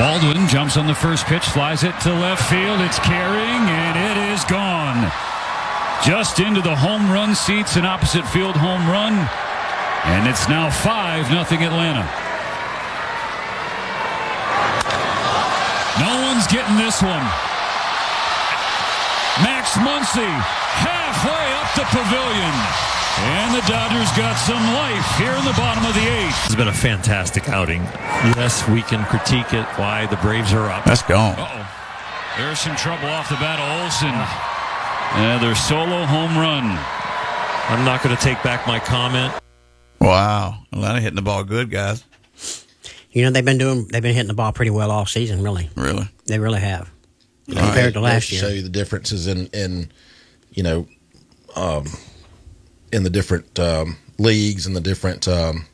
Baldwin jumps on the first pitch, flies it to left field. It's carrying, and it is gone. Just into the home run seats, an opposite field home run. And it's now 5-0 Atlanta. No one's getting this one. Max Muncy halfway up the pavilion. And the Dodgers got some life here in the bottom of the 8th. It's been a fantastic outing. Yes, we can critique it, why the Braves are up. That's gone. Uh-oh. There's some trouble off the bat of Olsen. Another solo home run. I'm not going to take back my comment. Wow. Atlanta hitting the ball good, guys. You know, they've been hitting the ball pretty well all season, really. Really? They really have. Compared to last year. Show you the differences in the different leagues and the different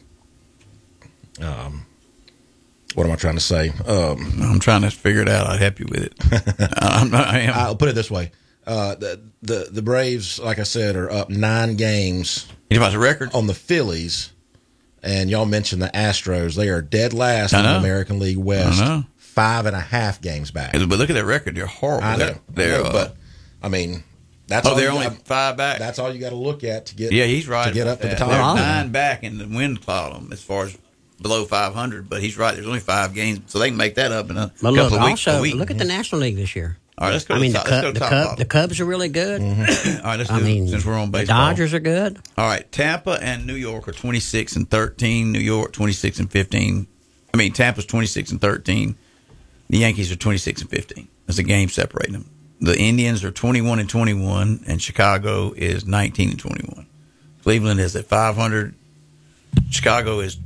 what am I trying to say? I'm trying to figure it out. I'll help you with it. I'll put it this way. The Braves, like I said, are up 9 games. You know about the record? On the Phillies, and y'all mentioned the Astros. They are dead last in the American League West. 5.5 games back. But look at their record. They're horrible. I know. But, I mean, that's all they're only 5 back? That's all you got to look at to get he's right to get up to the top. They're 9 back in the win column as far as below 500, but he's right. There's only 5 games, so they can make that up in a couple of weeks. Also, look at the National League this year. All right, let's go. The Cubs are really good. Mm-hmm. All right, let's do it since we're on baseball. The Dodgers are good. All right, Tampa and New York are 26-13. New York 26-15. I mean, Tampa's 26-13. The Yankees are 26-15. There's a game separating them. The Indians are 21-21, and Chicago is 19-21. Cleveland is at 500. Chicago is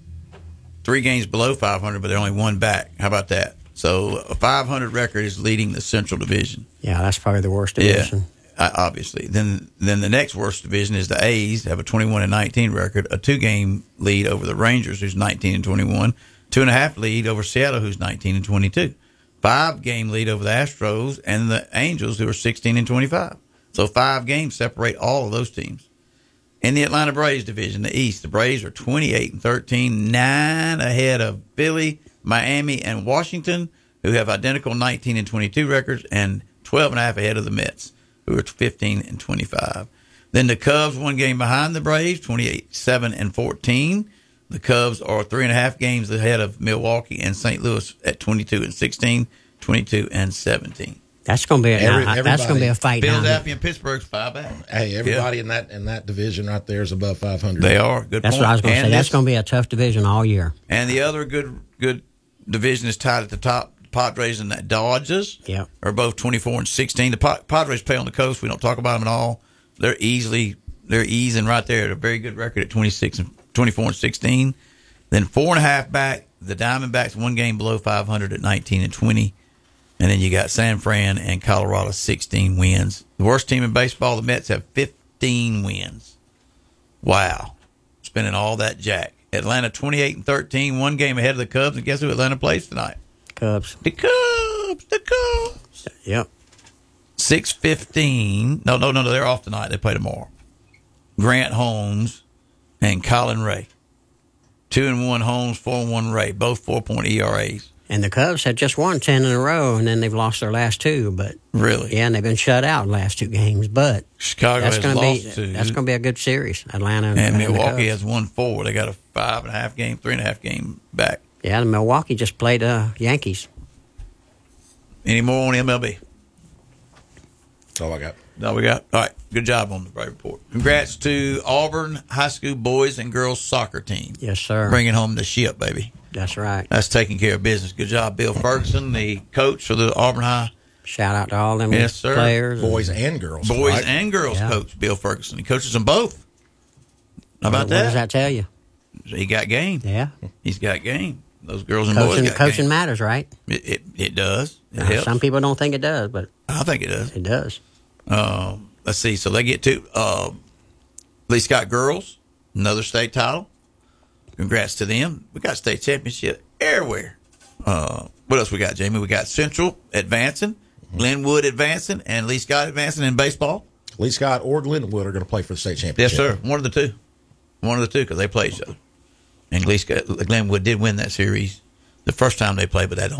3 games below 500, but they're only 1 back. How about that? So a 500 record is leading the Central Division. Yeah, that's probably the worst division. Yeah, obviously. Then the next worst division is the A's, have a 21-19 record, a 2-game lead over the Rangers, who's 19-21, 2.5 lead over Seattle, who's 19-22, 5-game lead over the Astros and the Angels, who are 16-25. So 5 games separate all of those teams. In the Atlanta Braves division, the East, the Braves are 28-13, 9 ahead of Philly, Miami, and Washington, who have identical 19-22 records, and 12.5 ahead of the Mets, who are 15-25. Then the Cubs, 1 game behind the Braves, 28-7-14. The Cubs are 3.5 games ahead of Milwaukee and St. Louis at 22-16, 22-17. That's going to be a fight. Philadelphia and Pittsburgh's 5 back. Hey, everybody in that division right there is above 500. They are. Good That's point. what I was going to say. That's going to be a tough division all year. And the other good division is tied at the top. Padres and the Dodgers are both 24-16. The Padres play on the coast. We don't talk about them at all. They're easing right there at a very good record at 24-16. Then 4.5 back. The Diamondbacks 1 game below 500 at 19-20. And then you got San Fran and Colorado, 16 wins. The worst team in baseball, the Mets, have 15 wins. Wow. Spending all that jack. Atlanta 28-13, 1 game ahead of the Cubs. And guess who Atlanta plays tonight? Cubs. The Cubs. Yep. 6:15. No, they're off tonight. They play tomorrow. Grant Holmes and Colin Ray. 2-1 Holmes, 4-1 Ray. Both 4-point ERAs. And the Cubs have just won 10 in a row, and then they've lost their last 2. But really, yeah, and they've been shut out the last 2 games. But Chicago has lost 2. That's going to be a good series. Atlanta and Milwaukee has won 4. They got a 5.5 game, 3.5 game back. Yeah, and Milwaukee just played Yankees. Any more on MLB? That's all I got. No, we got. All right. Good job on the Brave Report. Congrats to Auburn High School boys and girls soccer team. Yes, sir. Bringing home the ship, baby. That's right. That's taking care of business. Good job, Bill Ferguson, the coach for the Auburn High. Shout out to all them players. Boys and girls. Boys and girls coach, Bill Ferguson. He coaches them both. How about that? What does that tell you? He got game. Yeah. He's got game. Those girls and boys got coaching game. matters, right? It does. It helps. Some people don't think it does, but I think it does. It does. Let's see. So they get to Lee Scott girls, another state title. Congrats to them. We got state championship everywhere. What else we got, Jamie? We got Central advancing, Glenwood advancing, and Lee Scott advancing in baseball. Lee Scott or Glenwood are going to play for the state championship. Yes, sir. One of the two. Because they play each other. And Glenwood did win that series the first time they played, but that